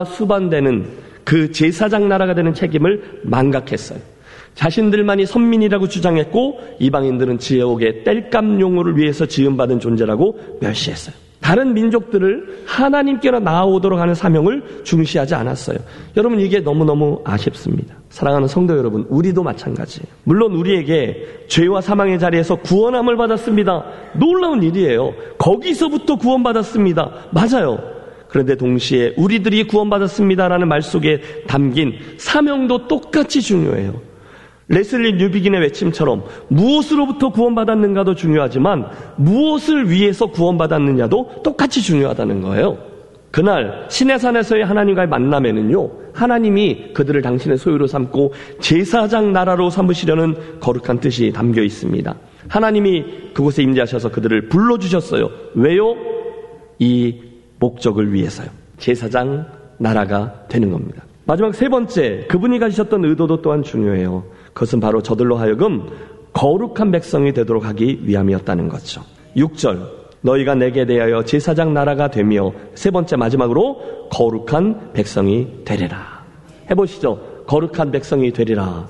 수반되는 그 제사장 나라가 되는 책임을 망각했어요. 자신들만이 선민이라고 주장했고 이방인들은 지옥의 땔감용으를 위해서 지음받은 존재라고 멸시했어요. 다른 민족들을 하나님께로 나아오도록 하는 사명을 중시하지 않았어요. 여러분, 이게 너무너무 아쉽습니다. 사랑하는 성도 여러분, 우리도 마찬가지예요. 물론 우리에게 죄와 사망의 자리에서 구원함을 받았습니다. 놀라운 일이에요. 거기서부터 구원받았습니다. 맞아요. 그런데 동시에 우리들이 구원받았습니다라는 말 속에 담긴 사명도 똑같이 중요해요. 레슬리 뉴비긴의 외침처럼 무엇으로부터 구원받았는가도 중요하지만 무엇을 위해서 구원받았느냐도 똑같이 중요하다는 거예요. 그날 시내산에서의 하나님과의 만남에는요, 하나님이 그들을 당신의 소유로 삼고 제사장 나라로 삼으시려는 거룩한 뜻이 담겨 있습니다. 하나님이 그곳에 임재하셔서 그들을 불러주셨어요. 왜요? 이 목적을 위해서요. 제사장 나라가 되는 겁니다. 마지막 세 번째, 그분이 가지셨던 의도도 또한 중요해요. 그것은 바로 저들로 하여금 거룩한 백성이 되도록 하기 위함이었다는 거죠. 6절, 너희가 내게 대하여 제사장 나라가 되며, 세 번째 마지막으로 거룩한 백성이 되리라. 해보시죠. 거룩한 백성이 되리라.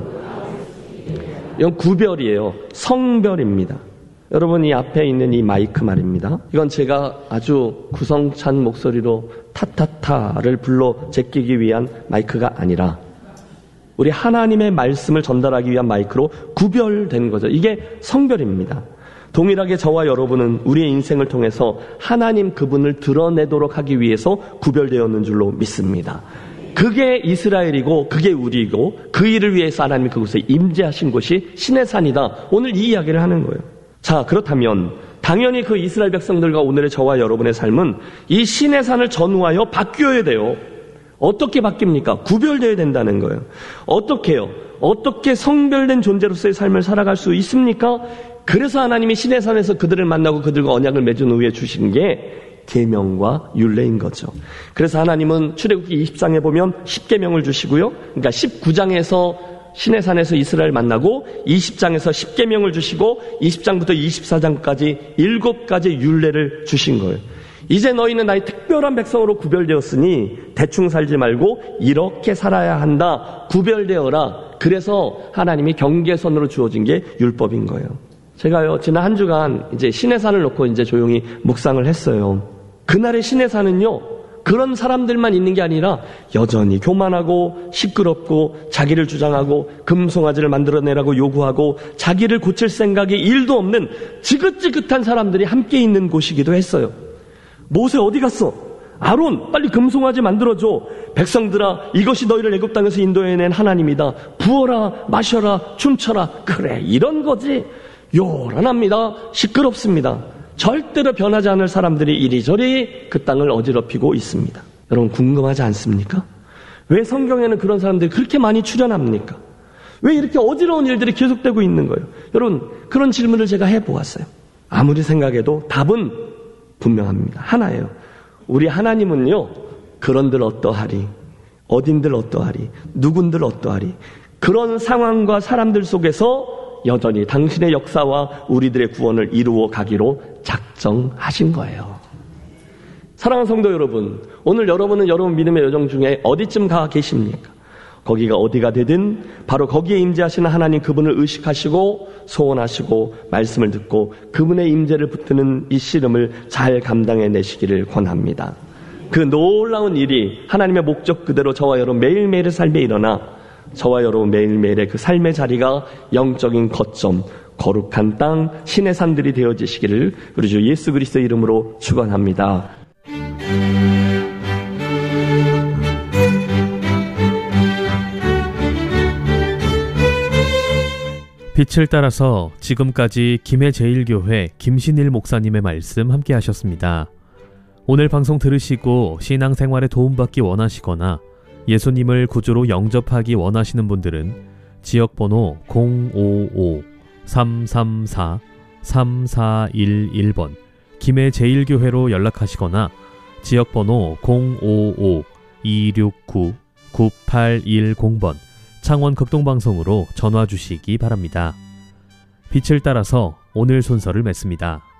이건 구별이에요. 성별입니다. 여러분, 이 앞에 있는 이 마이크 말입니다. 이건 제가 아주 구성찬 목소리로 타타타를 불러 제끼기 위한 마이크가 아니라 우리 하나님의 말씀을 전달하기 위한 마이크로 구별된 거죠. 이게 성별입니다. 동일하게 저와 여러분은 우리의 인생을 통해서 하나님 그분을 드러내도록 하기 위해서 구별되었는 줄로 믿습니다. 그게 이스라엘이고 그게 우리이고 그 일을 위해서 하나님이 그곳에 임재하신 곳이 시내산이다. 오늘 이 이야기를 하는 거예요. 자, 그렇다면 당연히 그 이스라엘 백성들과 오늘의 저와 여러분의 삶은 이 시내산을 전후하여 바뀌어야 돼요. 어떻게 바뀝니까? 구별되어야 된다는 거예요. 어떻게요? 어떻게 성별된 존재로서의 삶을 살아갈 수 있습니까? 그래서 하나님이 시내산에서 그들을 만나고 그들과 언약을 맺은 후에 주신 게 계명과 율례인 거죠. 그래서 하나님은 출애굽기 20장에 보면 10계명을 주시고요. 그러니까 19장에서 시내산에서 이스라엘 만나고 20장에서 10계명을 주시고 20장부터 24장까지 7가지 율례를 주신 거예요. 이제 너희는 나의 특별한 백성으로 구별되었으니 대충 살지 말고 이렇게 살아야 한다. 구별되어라. 그래서 하나님이 경계선으로 주어진 게 율법인 거예요. 제가요, 지난 한 주간 이제 시내산을 놓고 이제 조용히 묵상을 했어요. 그날의 시내산은요, 그런 사람들만 있는 게 아니라 여전히 교만하고 시끄럽고 자기를 주장하고 금송아지를 만들어내라고 요구하고 자기를 고칠 생각이 1도 없는 지긋지긋한 사람들이 함께 있는 곳이기도 했어요. 모세 어디 갔어? 아론 빨리 금송아지 만들어줘. 백성들아, 이것이 너희를 애굽 땅에서 인도해낸 하나님이다. 부어라, 마셔라, 춤춰라. 그래, 이런 거지. 요란합니다. 시끄럽습니다. 절대로 변하지 않을 사람들이 이리저리 그 땅을 어지럽히고 있습니다. 여러분, 궁금하지 않습니까? 왜 성경에는 그런 사람들이 그렇게 많이 출연합니까? 왜 이렇게 어지러운 일들이 계속되고 있는 거예요? 여러분, 그런 질문을 제가 해보았어요. 아무리 생각해도 답은 분명합니다. 하나예요. 우리 하나님은요, 그런들 어떠하리, 어딘들 어떠하리, 누군들 어떠하리, 그런 상황과 사람들 속에서 여전히 당신의 역사와 우리들의 구원을 이루어 가기로 작정하신 거예요. 사랑하는 성도 여러분, 오늘 여러분은 여러분 믿음의 여정 중에 어디쯤 가 계십니까? 거기가 어디가 되든 바로 거기에 임재하시는 하나님 그분을 의식하시고 소원하시고 말씀을 듣고 그분의 임재를 붙드는 이 씨름을 잘 감당해내시기를 권합니다. 그 놀라운 일이 하나님의 목적 그대로 저와 여러분 매일매일의 삶에 일어나 저와 여러분 매일매일의 그 삶의 자리가 영적인 거점, 거룩한 땅, 신의 산들이 되어지시기를 우리 주 예수 그리스도의 이름으로 축원합니다. 빛을 따라서 지금까지 김해제일교회 김신일 목사님의 말씀 함께 하셨습니다. 오늘 방송 들으시고 신앙생활에 도움받기 원하시거나 예수님을 구주로 영접하기 원하시는 분들은 지역번호 055-334-3411번 김해제일교회로 연락하시거나 지역번호 055-269-9810번 창원 극동방송으로 전화 주시기 바랍니다. 빛을 따라서 오늘 순서를 맺습니다.